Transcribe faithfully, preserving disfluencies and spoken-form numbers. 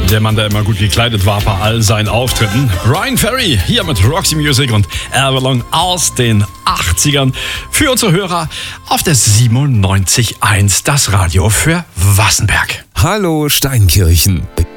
der Mann, der immer gut gekleidet war bei all seinen Auftritten. Bryan Ferry hier mit Roxy Music und Avalon aus den achtzigern. Für unsere Hörer auf der siebenundneunzig Komma eins, das Radio für Wassenberg. Hallo Steinkirchen.